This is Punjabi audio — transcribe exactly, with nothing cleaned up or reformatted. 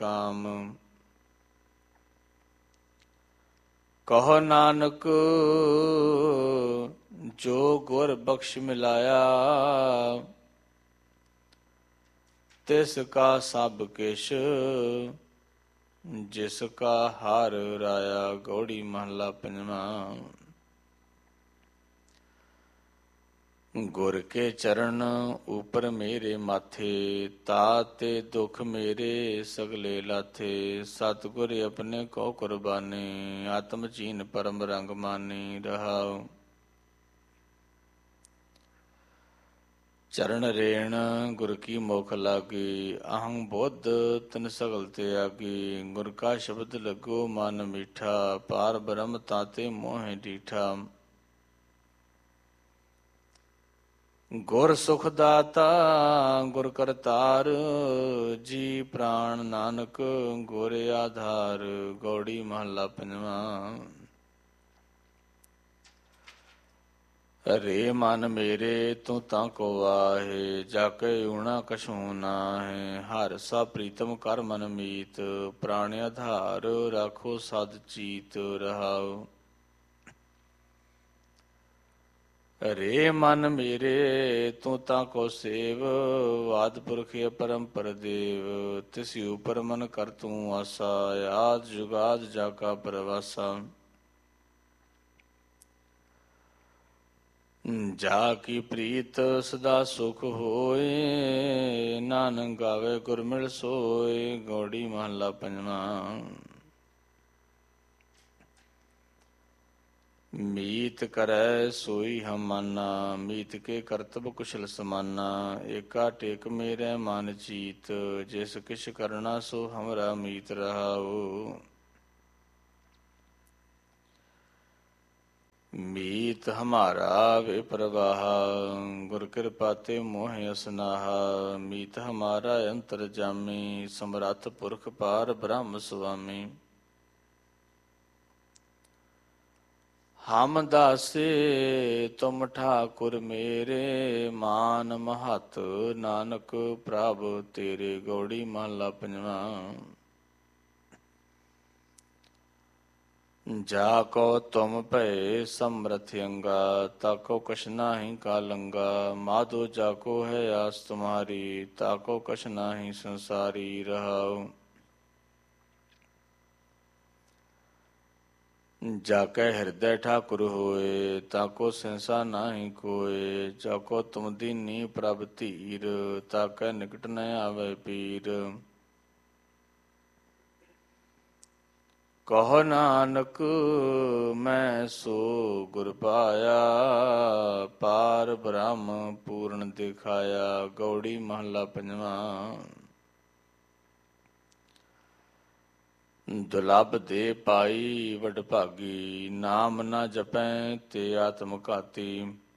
ਕਾਮ। ਕਹੋ ਨਾਨਕ ਜੋ ਗੁਰ ਬਖਸ਼ ਮਿਲਾਇਆ, ਤਿਸ ਕਾ ਸਭ ਕਿਛ ਜਿਸ ਕਾ ਹਰ ਰਾਇਆ। ਗੌੜੀ ਮਹਲਾ ਪੰਜਵਾਂ। ਗੁਰ ਕੇ ਚਰਨ ਉਪਰ ਮੇਰੇ ਮਾਥੇ, ਤਾਤੇ ਦੁਖ ਮੇਰੇ ਸਗਲੇ ਲਾਥੇ। ਸਤਿਗੁਰ ਆਪਣੇ ਕੋ ਕੁਰਬਾਨੀ, ਆਤਮ ਚੀਨ ਪਰਮ ਰੰਗ ਮਾਨੀ। ਰਹਾਉ ਚਰਨ ਰੇਣ ਗੁਰ ਕੀ ਮੁਖ ਲਾਗੀ, ਅਹੰ ਬੁੱਧ ਤਿਨ ਸਗਲ ਤਿਆਗੀ। ਗੁਰ ਕਾ ਸ਼ਬਦ ਲੱਗੋ ਮਨ ਮੀਠਾ, ਪਾਰ ਬ੍ਰਹਮ ਤਾਤੇ ਮੋਹਿ ਡੀਠਾ। ਗੁਰ ਸੁਖ ਦਾਤਾ ਗੁਰ ਕਰਤਾਰ, ਜੀ ਪ੍ਰਾਣ ਨਾਨਕ ਗੁਰ ਆਧਾਰ। ਗੌੜੀ ਮਹਲਾ ਪੰਜਵਾਂ। ਰੇ ਮਨ ਮੇਰੇ ਤੂੰ ਤਾਂ ਕੋ ਆਹੇ, ਜਾ ਕੇ ਊਣਾ ਕਛੂ ਨਾਹੇ। ਹਰ ਸਾ ਪ੍ਰੀਤਮ ਕਰ ਮਨ ਮੀਤ, ਪ੍ਰਾਣ ਆਧਾਰ ਰਾਖੋ ਸਦ ਚੀਤ। ਰਹਾਉ ਰੇ ਮਨ ਮੇਰੇ ਤੂੰ ਤਾਂ ਕੋ ਸੇਵ, ਆਦਿ ਪੁਰਖ ਅਪਰੰਪਰ ਦੇਵ। ਤਿਸੁ ਉਪਰ ਮਨ ਕਰ ਤੂੰ ਆਸਾ, ਆਦਿ ਜੁਗਾਦਿ ਜਾ ਕਾ ਪ੍ਰਵਾਸਾ। ਜਾ ਕੀ ਪ੍ਰੀਤ ਸਦਾ ਸੁਖ ਹੋਏ, ਨਾਨਕ ਗਾਵੇ ਗੁਰ ਮਿਲ ਸੋਏ। ਗੌੜੀ ਮਹਲਾ ਪੰਜਵਾਂ। ਮੀਤ ਕਰੈ ਸੋਈ ਹਮ ਮਾਨਾ, ਮੀਤ ਕੇ ਕਰਤਬ ਕੁਸ਼ਲ ਸਮਾਨਾ। ਏਕਾ ਟੇਕ ਮੇਰੇ ਮਨ ਚੀਤ, ਜਿਸ ਕਿਛ ਕਰਨਾ ਸੋ ਹਮਰਾ ਮੀਤ। ਰਹਾਉ ਮੀਤ ਹਮਾਰਾ ਵੇ ਪ੍ਰਵਾਹ, ਗੁਰ ਕਿਰਪਾ ਤੇ ਮੋਹਿ ਅਸਨਾਹਾ। ਮੀਤ ਹਮਾਰਾ ਅੰਤਰ ਜਾਮੀ, ਸਮਰੱਥ ਪੁਰਖ ਪਾਰ ਬ੍ਰਹਮ ਸੁਆਮੀ। ਹਮ ਦਾਸੇ ਤੁਮ ਠਾਕੁਰ ਮੇਰੇ, ਮਾਨ ਮਹੱਤ ਨਾਨਕ ਪ੍ਰਭ ਤੇਰੇ। ਗੌੜੀ ਮਹਲਾ ਪੰਜਵਾਂ। ਜਾ ਕੋ ਤੁਮ ਭਏ ਸਮਰਥ ਅੰਗਾ, ਤਾਕੋ ਕਛ ਨਾਹੀ ਕਾਲੰਗਾ। ਮਾਧੋ ਜਾਕੋ ਹੈ ਆਸ ਤੁਮਾਰੀ, ਤਾਕੋ ਕਛ ਨਾਹੀ ਸੰਸਾਰੀ। ਰਹਾਉ ਜਾ ਕੈ ਹਿਰਦੈ ਠਾਕੁਰ ਹੋਏ, ਤਾਕੋ ਸੰਸਾ ਨਾਹੀ ਕੋਏ। ਜਾਕੋ ਤੁਮ ਦੀਨੀ ਪ੍ਰਭ ਧੀਰ, ਤਾਕੈ ਨਿਕਟ ਨ ਆਵੈ ਪੀਰ। ਕਹੋ ਨਾਨਕ ਮੈਂ ਸੋ ਗੁਰ ਪਾਇਆ, ਪਾਰ ਬ੍ਰਹਮ ਪੂਰਨ ਦਿਖਾਇਆ। ਗੌੜੀ ਮਹਲਾ ਪੰਜਵਾਂ। ਦੁਲੱਭ ਦੇ ਪਾਈ ਵਡਭਾਗੀ, ਨਾਮ ਨਾ ਜਪੈ ਤੇ ਆਤਮ ਘਾਤੀ।